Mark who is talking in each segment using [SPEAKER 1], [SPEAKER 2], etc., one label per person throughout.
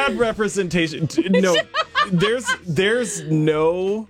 [SPEAKER 1] bad representation. No, there's no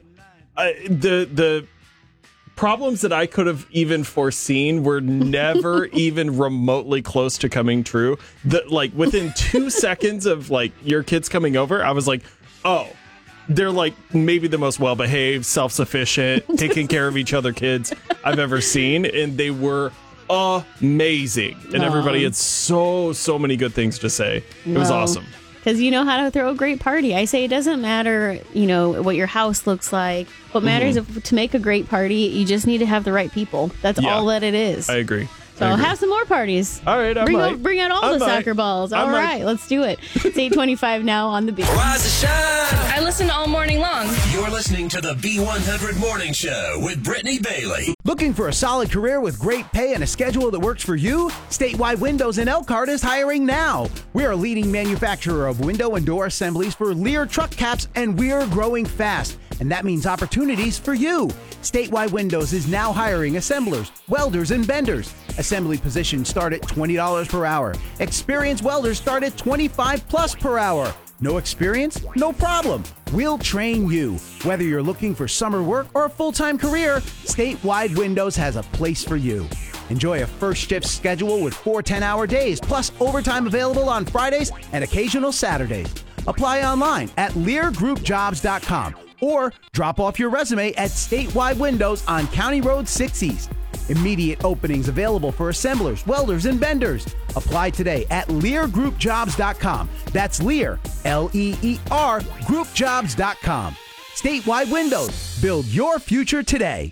[SPEAKER 1] the problems that I could have even foreseen were never even remotely close to coming true. Like within 2 seconds of like your kids coming over, I was like, oh, they're like maybe the most well-behaved, self-sufficient, taking care of each other kids I've ever seen. And they were amazing. And everybody had so many good things to say. It was awesome.
[SPEAKER 2] Because you know how to throw a great party. I say it doesn't matter, what your house looks like. What matters to make a great party, you just need to have the right people. That's all that it is.
[SPEAKER 1] I agree.
[SPEAKER 2] So have some more parties.
[SPEAKER 1] All right,
[SPEAKER 2] bring out all the soccer balls. All right, let's do it. It's 8:25 now on the Beat.
[SPEAKER 3] Rise and shine.
[SPEAKER 4] I listen all morning long.
[SPEAKER 3] You're listening to the B100 Morning Show with Brittany Bailey.
[SPEAKER 5] Looking for a solid career with great pay and a schedule that works for you? Statewide Windows in Elkhart is hiring now. We are a leading manufacturer of window and door assemblies for Lear truck caps, and we're growing fast. And that means opportunities for you. Statewide Windows is now hiring assemblers, welders, and benders. Assembly positions start at $20 per hour. Experienced welders start at $25+ per hour. No experience? No problem. We'll train you. Whether you're looking for summer work or a full-time career, Statewide Windows has a place for you. Enjoy a first shift schedule with 4 10-hour days, plus overtime available on Fridays and occasional Saturdays. Apply online at LearGroupJobs.com or drop off your resume at Statewide Windows on County Road 6 East. Immediate openings available for assemblers, welders, and benders. Apply today at LearGroupJobs.com. That's Lear, L-E-E-R, GroupJobs.com. Statewide Windows. Build your future today.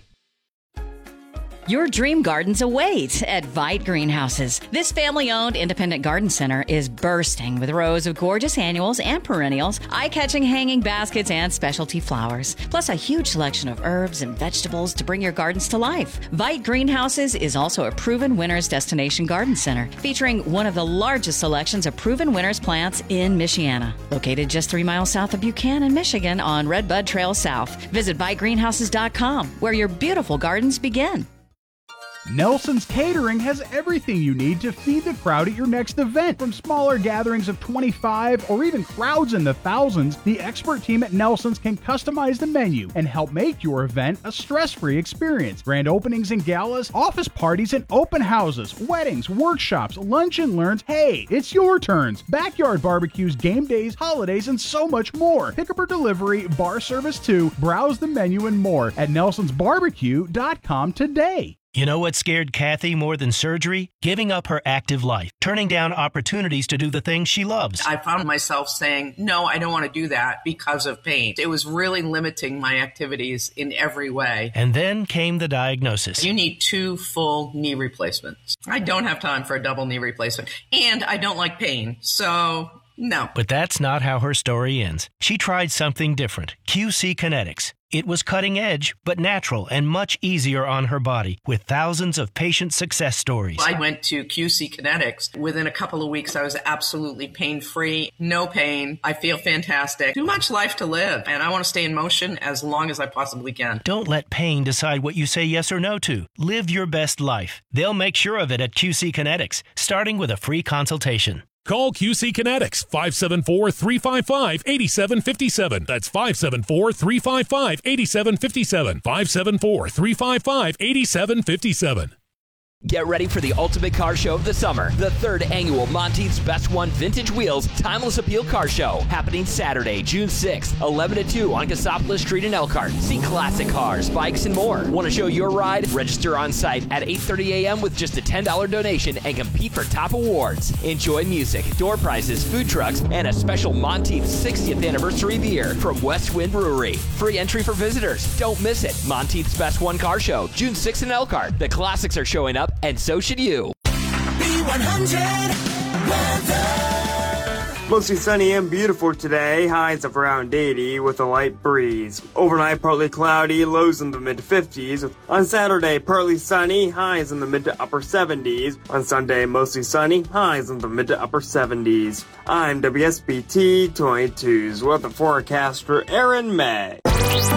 [SPEAKER 6] Your dream gardens await at Vite Greenhouses. This family-owned independent garden center is bursting with rows of gorgeous annuals and perennials, eye-catching hanging baskets, and specialty flowers, plus a huge selection of herbs and vegetables to bring your gardens to life. Vite Greenhouses is also a proven winners destination garden center, featuring one of the largest selections of proven winners plants in Michiana. Located just 3 miles south of Buchanan, Michigan on Redbud Trail South. Visit ViteGreenhouses.com, where your beautiful gardens begin.
[SPEAKER 7] Nelson's Catering has everything you need to feed the crowd at your next event. From smaller gatherings of 25 or even crowds in the thousands, the expert team at Nelson's can customize the menu and help make your event a stress-free experience. Grand openings and galas, office parties and open houses, weddings, workshops, lunch and learns. Hey, it's your turns. Backyard barbecues, game days, holidays, and so much more. Pickup or delivery, bar service too. Browse the menu and more at nelsonsbarbecue.com today.
[SPEAKER 8] You know what scared Kathy more than surgery? Giving up her active life, turning down opportunities to do the things she loves.
[SPEAKER 9] I found myself saying, no, I don't want to do that because of pain. It was really limiting my activities in every way.
[SPEAKER 8] And then came the diagnosis.
[SPEAKER 9] You need 2 full knee replacements. I don't have time for a double knee replacement, and I don't like pain, so no.
[SPEAKER 8] But that's not how her story ends. She tried something different, QC Kinetics. It was cutting edge, but natural and much easier on her body, with thousands of patient success stories.
[SPEAKER 9] I went to QC Kinetics. Within a couple of weeks, I was absolutely pain-free, no pain. I feel fantastic. Too much life to live, and I want to stay in motion as long as I possibly can.
[SPEAKER 8] Don't let pain decide what you say yes or no to. Live your best life. They'll make sure of it at QC Kinetics, starting with a free consultation.
[SPEAKER 10] Call QC Kinetics, 574-355-8757. That's 574-355-8757. 574-355-8757.
[SPEAKER 11] Get ready for the ultimate car show of the summer, the 3rd annual Monteith's Best One Vintage Wheels Timeless Appeal Car Show, happening Saturday, June 6th, 11 to 2 on Cassopolis Street in Elkhart. See classic cars, bikes, and more. Want to show your ride? Register on site at 8:30 a.m. with just a $10 donation and compete for top awards. Enjoy music, door prizes, food trucks, and a special Monteith's 60th anniversary beer from West Wind Brewery. Free entry for visitors. Don't miss it. Monteith's Best One Car Show, June 6th in Elkhart. The classics are showing up, and so should you.
[SPEAKER 3] B100 weather.
[SPEAKER 12] Mostly sunny and beautiful today, highs of around 80 with a light breeze. Overnight, partly cloudy, lows in the mid-50s. On Saturday, partly sunny, highs in the mid to upper 70s. On Sunday, mostly sunny, highs in the mid to upper 70s. I'm WSBT 22's weather forecaster Aaron May.